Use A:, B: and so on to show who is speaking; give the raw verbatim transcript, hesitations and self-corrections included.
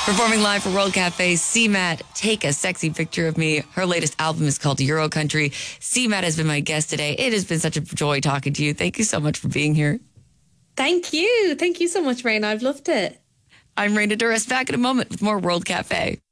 A: Performing live for World Cafe, C MAT, Take a Sexy Picture of Me. Her latest album is called Euro Country. C MAT has been my guest today. It has been such a joy talking to you. Thank you so much for being here.
B: Thank you. Thank you so much, Raina. I've loved it.
A: I'm Raina Douris, back in a moment with more World Cafe.